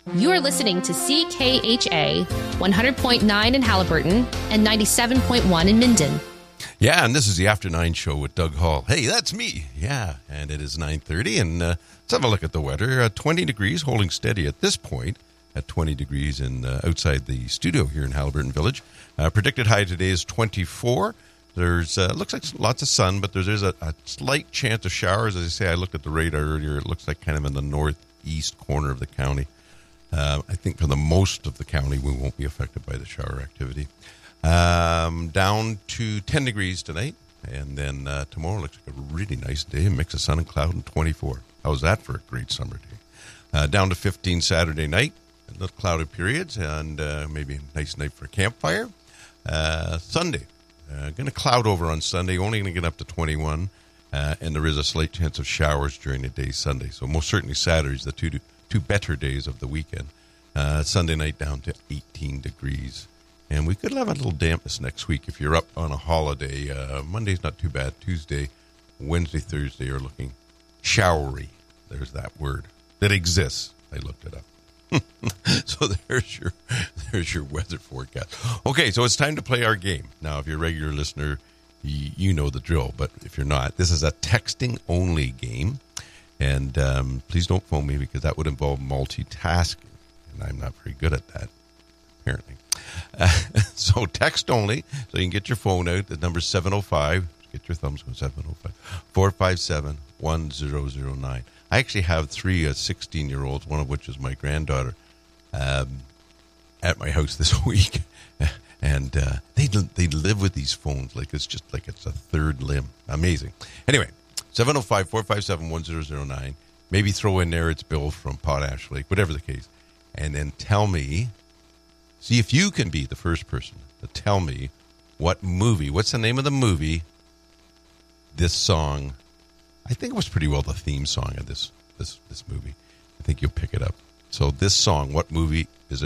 You are listening to CKHA 100.9 in Halliburton and 97.1 in Minden. Yeah, and this is the After 9 show with Doug Hall. Hey, that's me. Yeah, and it is 9:30, and let's have a look at the weather. 20 degrees, holding steady at this point at 20 degrees in outside the studio here in Halliburton Village. Predicted high today is 24. There's looks like lots of sun, but there's a slight chance of showers. As I say, I looked at the radar earlier. It looks like kind of in the northeast corner of the county. I think for the most of the county, we won't be affected by the shower activity. Down to 10 degrees tonight, and then tomorrow looks like a really nice day, a mix of sun and cloud, and 24. How's that for a great summer day? Down to 15 Saturday night, little clouded periods, and maybe a nice night for a campfire. Sunday, going to cloud over on Sunday, only going to get up to 21, and there is a slight chance of showers during the day Sunday. So most certainly Saturday's the two better days of the weekend. Sunday night down to 18 degrees. And we could have a little dampness next week if you're up on a holiday. Monday's not too bad. Tuesday, Wednesday, Thursday are looking showery. There's that word that exists. I looked it up. So there's your weather forecast. Okay, so it's time to play our game. Now, if you're a regular listener, you know the drill. But if you're not, this is a texting-only game. And please don't phone me because that would involve multitasking. And I'm not very good at that, apparently. So text only, so you can get your phone out. The number's 705. Get your thumbs going, 705-457-1009. I actually have three 16-year-olds, one of which is my granddaughter, at my house this week. And they live with these phones like it's just like it's a third limb. Amazing. Anyway, 705-457-1009. Maybe throw in there it's Bill from Potash Lake, whatever the case. And then tell me, see if you can be the first person to tell me what's the name of the movie this song, I think it was pretty well the theme song of this movie. I think you'll pick it up. So this song, what movie is